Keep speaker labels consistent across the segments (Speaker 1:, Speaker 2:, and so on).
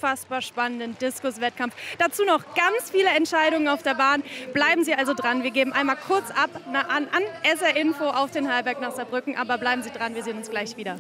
Speaker 1: unfassbar spannenden Diskuswettkampf. Dazu noch ganz viele Entscheidungen auf der Bahn. Bleiben Sie also dran. Wir geben einmal kurz ab an SR Info auf den Heilberg nach Saarbrücken. Aber bleiben Sie dran, wir sehen uns gleich wieder.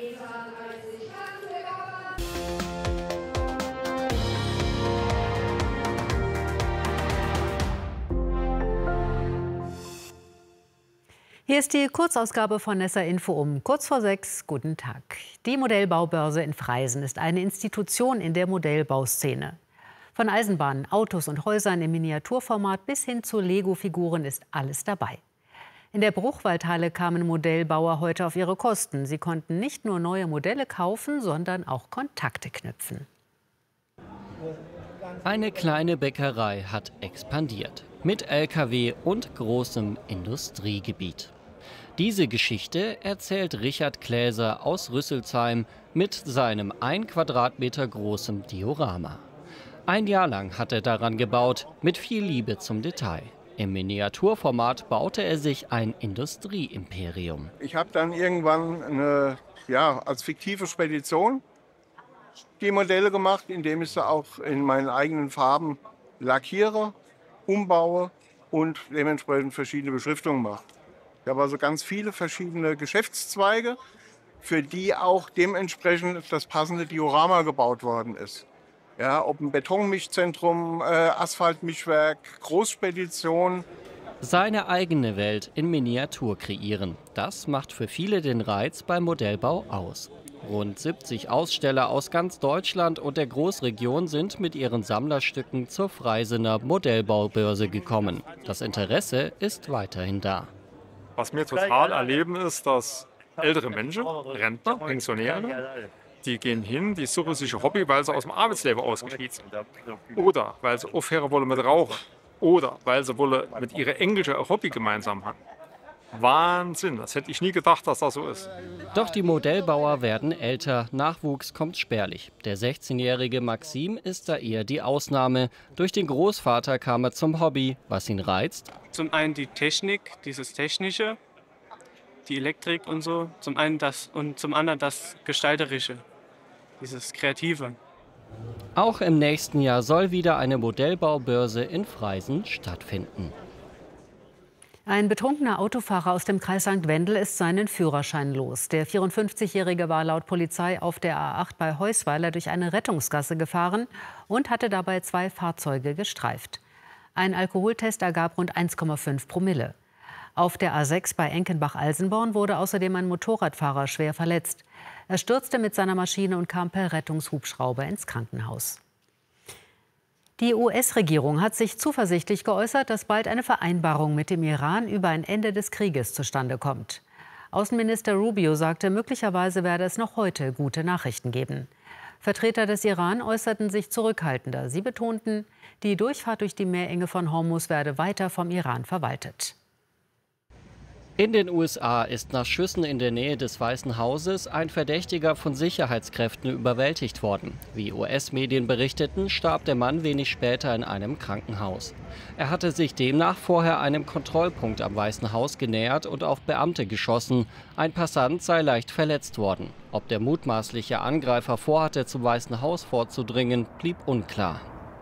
Speaker 2: Hier ist die Kurzausgabe von SR Info um kurz vor 6. Guten Tag. Die Modellbaubörse in Freisen ist eine Institution in der Modellbauszene. Von Eisenbahnen, Autos und Häusern im Miniaturformat bis hin zu Lego-Figuren ist alles dabei. In der Bruchwaldhalle kamen Modellbauer heute auf ihre Kosten. Sie konnten nicht nur neue Modelle kaufen, sondern auch Kontakte knüpfen.
Speaker 3: Eine kleine Bäckerei hat expandiert. Mit LKW und großem Industriegebiet. Diese Geschichte erzählt Richard Kläser aus Rüsselsheim mit seinem 1 Quadratmeter großen Diorama. Ein Jahr lang hat er daran gebaut, mit viel Liebe zum Detail. Im Miniaturformat baute er sich ein Industrieimperium.
Speaker 4: Ich habe dann irgendwann als fiktive Spedition die Modelle gemacht, indem ich sie auch in meinen eigenen Farben lackiere, umbaue und dementsprechend verschiedene Beschriftungen mache. Ich habe also ganz viele verschiedene Geschäftszweige, für die auch dementsprechend das passende Diorama gebaut worden ist. Ja, ob ein Betonmischzentrum, Asphaltmischwerk, Großspedition.
Speaker 3: Seine eigene Welt in Miniatur kreieren. Das macht für viele den Reiz beim Modellbau aus. Rund 70 Aussteller aus ganz Deutschland und der Großregion sind mit ihren Sammlerstücken zur Freisener Modellbaubörse gekommen. Das Interesse ist weiterhin da.
Speaker 5: Was wir total erleben ist, dass ältere Menschen, Rentner, Pensionäre, die gehen hin, die suchen sich ein Hobby, weil sie aus dem Arbeitsleben ausgeschieden sind. Oder weil sie aufhören wollen mit Rauchen. Oder weil sie wollen mit ihren Englischen ein Hobby gemeinsam haben. Wahnsinn, das hätte ich nie gedacht, dass das so ist.
Speaker 3: Doch die Modellbauer werden älter, Nachwuchs kommt spärlich. Der 16-jährige Maxim ist da eher die Ausnahme. Durch den Großvater kam er zum Hobby. Was ihn reizt?
Speaker 6: Zum einen die Technik, dieses Technische, die Elektrik und so. Zum einen das und zum anderen das Gestalterische, dieses Kreative.
Speaker 3: Auch im nächsten Jahr soll wieder eine Modellbaubörse in Freisen stattfinden.
Speaker 2: Ein betrunkener Autofahrer aus dem Kreis St. Wendel ist seinen Führerschein los. Der 54-Jährige war laut Polizei auf der A8 bei Heusweiler durch eine Rettungsgasse gefahren und hatte dabei 2 Fahrzeuge gestreift. Ein Alkoholtest ergab rund 1,5 Promille. Auf der A6 bei Enkenbach-Alsenborn wurde außerdem ein Motorradfahrer schwer verletzt. Er stürzte mit seiner Maschine und kam per Rettungshubschrauber ins Krankenhaus. Die US-Regierung hat sich zuversichtlich geäußert, dass bald eine Vereinbarung mit dem Iran über ein Ende des Krieges zustande kommt. Außenminister Rubio sagte, möglicherweise werde es noch heute gute Nachrichten geben. Vertreter des Iran äußerten sich zurückhaltender. Sie betonten, die Durchfahrt durch die Meerenge von Hormuz werde weiter vom Iran verwaltet.
Speaker 3: In den USA ist nach Schüssen in der Nähe des Weißen Hauses ein Verdächtiger von Sicherheitskräften überwältigt worden. Wie US-Medien berichteten, starb der Mann wenig später in einem Krankenhaus. Er hatte sich demnach vorher einem Kontrollpunkt am Weißen Haus genähert und auf Beamte geschossen. Ein Passant sei leicht verletzt worden. Ob der mutmaßliche Angreifer vorhatte, zum Weißen Haus vorzudringen, blieb unklar.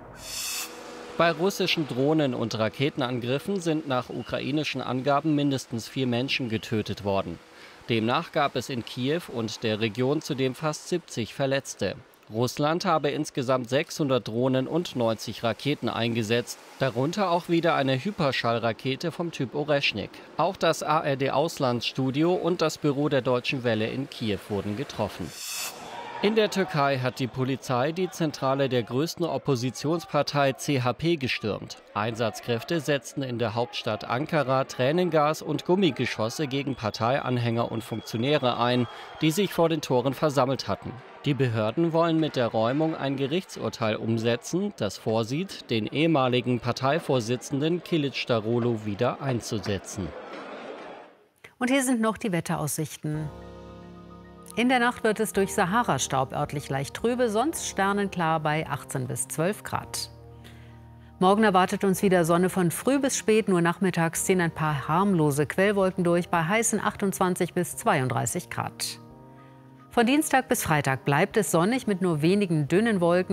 Speaker 3: Bei russischen Drohnen- und Raketenangriffen sind nach ukrainischen Angaben mindestens 4 Menschen getötet worden. Demnach gab es in Kiew und der Region zudem fast 70 Verletzte. Russland habe insgesamt 600 Drohnen und 90 Raketen eingesetzt, darunter auch wieder eine Hyperschallrakete vom Typ Oreschnik. Auch das ARD-Auslandsstudio und das Büro der Deutschen Welle in Kiew wurden getroffen. In der Türkei hat die Polizei die Zentrale der größten Oppositionspartei CHP gestürmt. Einsatzkräfte setzten in der Hauptstadt Ankara Tränengas und Gummigeschosse gegen Parteianhänger und Funktionäre ein, die sich vor den Toren versammelt hatten. Die Behörden wollen mit der Räumung ein Gerichtsurteil umsetzen, das vorsieht, den ehemaligen Parteivorsitzenden Kılıçdaroğlu wieder einzusetzen.
Speaker 2: Und hier sind noch die Wetteraussichten. In der Nacht wird es durch Sahara-Staub örtlich leicht trübe, sonst sternenklar bei 18 bis 12 Grad. Morgen erwartet uns wieder Sonne von früh bis spät, nur nachmittags ziehen ein paar harmlose Quellwolken durch bei heißen 28 bis 32 Grad. Von Dienstag bis Freitag bleibt es sonnig mit nur wenigen dünnen Wolken.